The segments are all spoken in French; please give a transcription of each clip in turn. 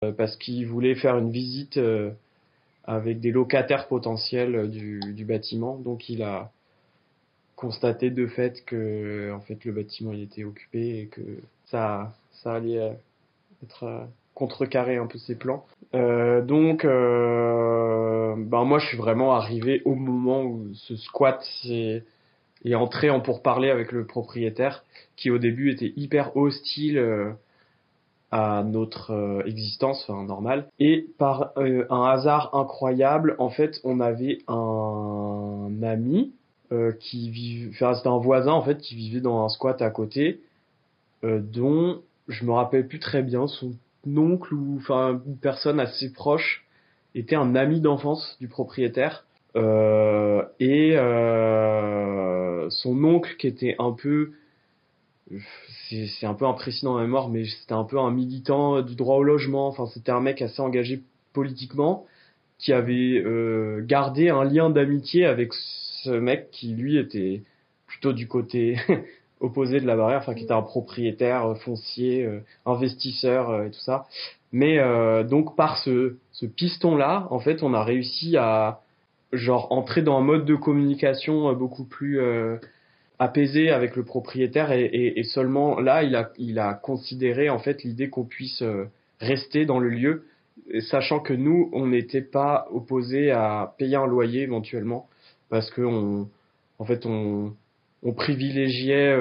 parce qu'il voulait faire une visite avec des locataires potentiels du bâtiment. Donc il a constaté de fait que en fait le bâtiment il était occupé et que ça allait être contrecarrer un peu ses plans. Ben moi je suis vraiment arrivé au moment où ce squat est entré en pourparlers avec le propriétaire qui au début était hyper hostile à notre existence normale. Et par un hasard incroyable, en fait, on avait un ami qui vivait, enfin c'était un voisin en fait qui vivait dans un squat à côté, dont je me rappelle plus très bien son oncle ou enfin une personne assez proche était un ami d'enfance du propriétaire. Son oncle qui était un peu c'est un peu imprécis dans ma mémoire, mais c'était un peu un militant du droit au logement. Enfin, c'était un mec assez engagé politiquement qui avait gardé un lien d'amitié avec ce mec qui lui était plutôt du côté opposé de la barrière, enfin qui était un propriétaire foncier, investisseur et tout ça. Mais donc par ce piston-là, en fait, on a réussi à genre entrer dans un mode de communication beaucoup plus apaisé avec le propriétaire et seulement là il a considéré en fait l'idée qu'on puisse rester dans le lieu, sachant que nous on n'était pas opposés à payer un loyer éventuellement parce que en fait on privilégiait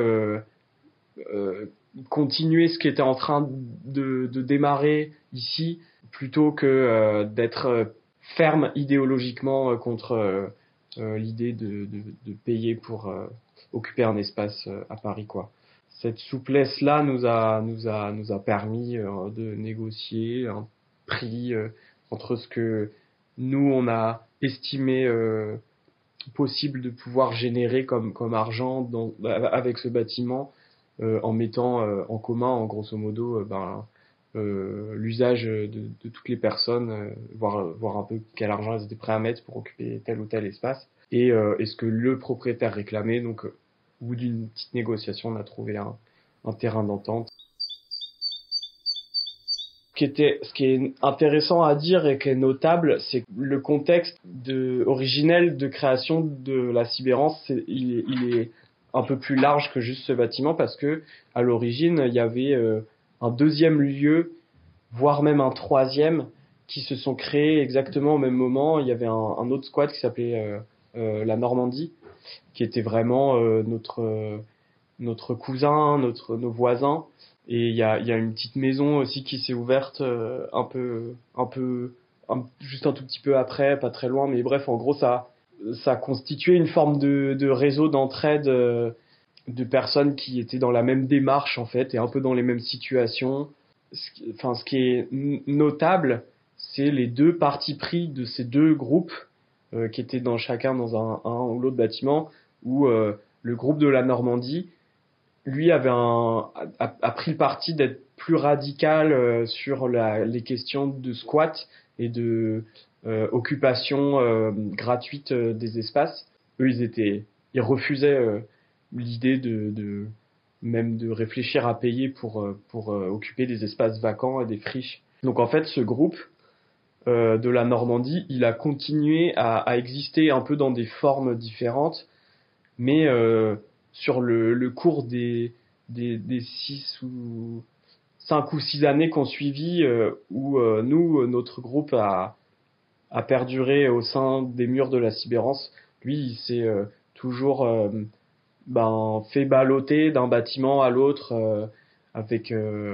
continuer ce qui était en train de démarrer ici plutôt que d'être ferme idéologiquement contre l'idée de payer pour occuper un espace à Paris, quoi. Cette souplesse-là nous a permis de négocier un prix entre ce que nous on a estimé possible de pouvoir générer comme argent avec ce bâtiment, en mettant en commun, en grosso modo, l'usage de toutes les personnes, voir un peu quel argent elles étaient prêts à mettre pour occuper tel ou tel espace, et ce que le propriétaire réclamait. Donc, au bout d'une petite négociation, on a trouvé un terrain d'entente. Ce qui est intéressant à dire et qui est notable, c'est que le contexte originel de création de la Sibérance, il est un peu plus large que juste ce bâtiment parce que à l'origine, il y avait un deuxième lieu, voire même un troisième, qui se sont créés exactement au même moment. Il y avait un autre squat qui s'appelait la Normandie, qui était vraiment notre cousin, nos voisins. Et il y a une petite maison aussi qui s'est ouverte juste un tout petit peu après, pas très loin, mais bref, en gros, ça constituait une forme de réseau d'entraide de personnes qui étaient dans la même démarche, en fait, et un peu dans les mêmes situations. Ce qui est notable, c'est les deux partis pris de ces deux groupes qui étaient chacun dans un ou l'autre bâtiment, où le groupe de la Normandie, lui a pris le parti d'être plus radical sur les questions de squat et de occupation gratuite des espaces. Eux, ils refusaient l'idée même de réfléchir à payer pour occuper des espaces vacants et des friches. Donc en fait, ce groupe de la Normandie, il a continué à exister un peu dans des formes différentes, mais sur le cours des 5 ou 6 années qu'on suivi, où notre groupe a perduré au sein des murs de la Sibérance, lui, il s'est toujours fait balloter d'un bâtiment à l'autre avec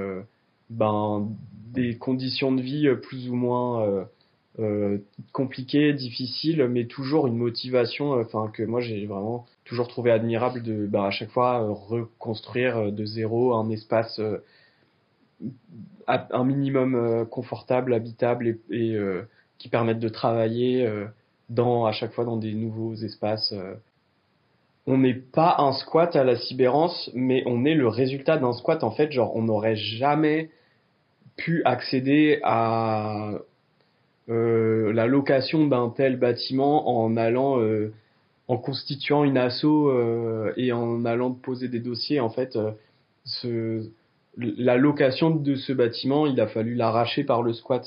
des conditions de vie plus ou moins compliquées, difficiles, mais toujours une motivation, que moi j'ai vraiment toujours trouvé admirable de à chaque fois reconstruire de zéro un espace un minimum confortable, habitable et qui permette de travailler à chaque fois dans des nouveaux espaces. On n'est pas un squat à la Sibérance, mais on est le résultat d'un squat. En fait, genre on n'aurait jamais pu accéder à la location d'un tel bâtiment en constituant une asso et en allant poser des dossiers. En fait, la location de ce bâtiment, il a fallu l'arracher par le squat.